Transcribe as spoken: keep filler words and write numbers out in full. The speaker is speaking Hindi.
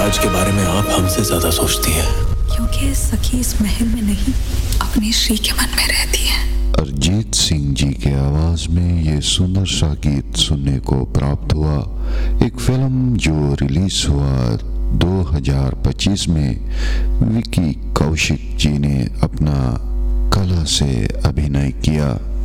राज के बारे में आप हमसे ज्यादा सोचती हैं। क्योंकि सखी इस महल में नहीं, अपने श्री के मन में रहती है। अरिजीत सिंह जी के आवाज में ये सुंदर सा गीत सुनने को प्राप्त हुआ। एक फिल्म जो रिलीज हुआ दो हज़ार पच्चीस में विकी कौशिक जी ने अपना कला से अभिनय किया।